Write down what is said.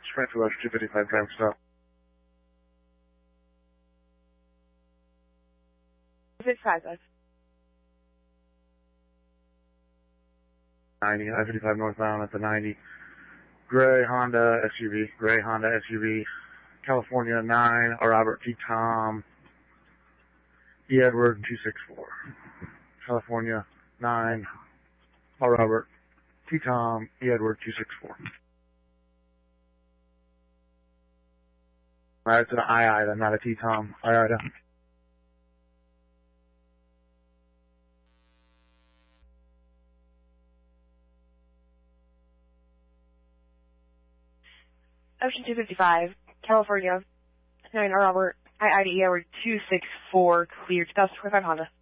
Springfield Ocean 255 traffic stop. 55. 90, I-55 northbound at the 90. Gray Honda SUV, California 9, Robert T. Tom, E. Edward 264. California 9, Robert T. Tom, E. Edward 264. Alright, it's an I-Ida, not a T. Tom, I-Ida. Ocean 255, California, 9 Robert, I-Ida E. Edward 264, clear 2025 Honda.